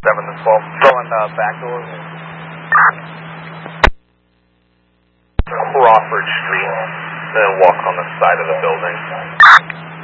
7 to 12. Go on the back door. Crawford Street, then walk on the side of the building.